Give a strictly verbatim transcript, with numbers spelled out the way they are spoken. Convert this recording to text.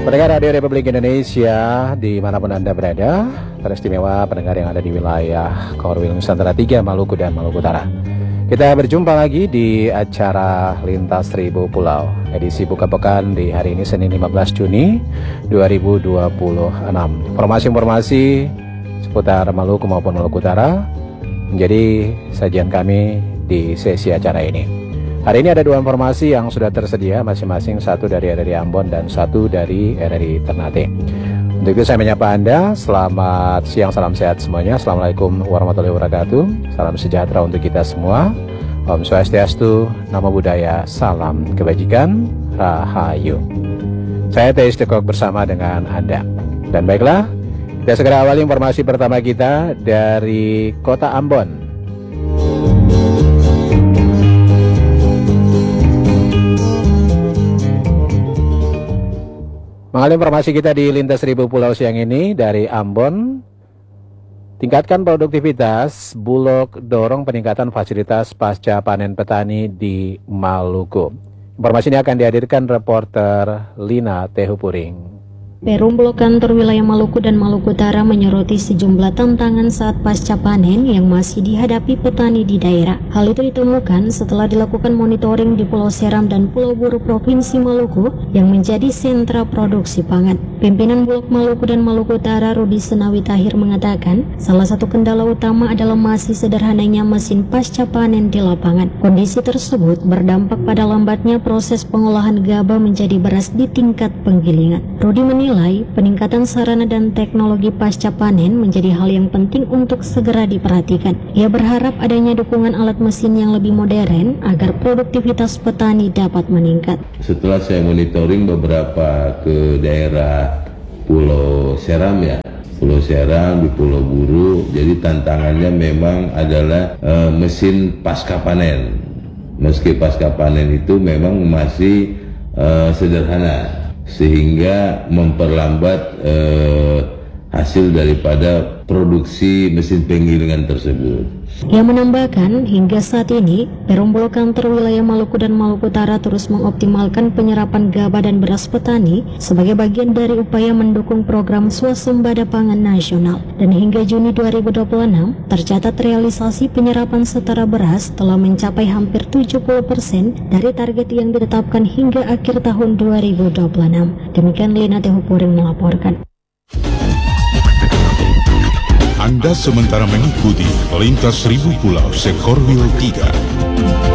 Pendengar Radio Republik Indonesia dimanapun Anda berada, teristimewa pendengar yang ada di wilayah Korwil Nusantara tiga, Maluku dan Maluku Utara. Kita berjumpa lagi di acara Lintas Seribu Pulau, edisi Buka Pekan di hari ini Senin lima belas Juni dua ribu dua puluh enam. Informasi-informasi seputar Maluku maupun Maluku Utara menjadi sajian kami di sesi acara ini. Hari ini ada dua informasi yang sudah tersedia, masing-masing satu dari R R I Ambon dan satu dari R R I Ternate. Untuk itu saya menyapa Anda, selamat siang, salam sehat semuanya. Assalamualaikum warahmatullahi wabarakatuh. Salam sejahtera untuk kita semua. Om Swastiastu, Namo Buddhaya, salam kebajikan, Rahayu. Saya Teis Tekok bersama dengan Anda. Dan baiklah, kita segera awali informasi pertama kita dari Kota Ambon. Mengalami informasi kita di Lintas Seribu Pulau siang ini dari Ambon. Tingkatkan produktivitas, Bulog dorong peningkatan fasilitas pasca panen petani di Maluku. Informasi ini akan dihadirkan reporter Lina Tehupuring. Perum Blok Kantor Wilayah Maluku dan Maluku Utara menyoroti sejumlah tantangan saat pasca panen yang masih dihadapi petani di daerah. Hal itu ditemukan setelah dilakukan monitoring di Pulau Seram dan Pulau Buru Provinsi Maluku yang menjadi sentra produksi pangan. Pimpinan Bulog Maluku dan Maluku Utara Rudi Senawi Tahir mengatakan, salah satu kendala utama adalah masih sederhananya mesin pasca panen di lapangan. Kondisi tersebut berdampak pada lambatnya proses pengolahan gabah menjadi beras di tingkat penggilingan. Rudi menilai Menilai peningkatan sarana dan teknologi pasca panen menjadi hal yang penting untuk segera diperhatikan. Ia berharap adanya dukungan alat mesin yang lebih modern agar produktivitas petani dapat meningkat. Setelah saya monitoring beberapa ke daerah Pulau Seram ya, Pulau Seram di Pulau Buru, jadi tantangannya memang adalah e, mesin pasca panen. Meski pasca panen itu memang masih e, sederhana, sehingga memperlambat eh, hasil daripada produksi mesin penggilingan tersebut. Ia menambahkan, hingga saat ini, Perum Blok Kantor Wilayah Maluku dan Maluku Utara terus mengoptimalkan penyerapan gabah dan beras petani sebagai bagian dari upaya mendukung program swasembada pangan nasional. Dan hingga Juni dua ribu dua puluh enam, tercatat realisasi penyerapan setara beras telah mencapai hampir tujuh puluh persen dari target yang ditetapkan hingga akhir tahun dua ribu dua puluh enam. Demikian Lina Tehupuring melaporkan. Anda sementara mengikuti Lintas Seribu Pulau Sekorwil tiga.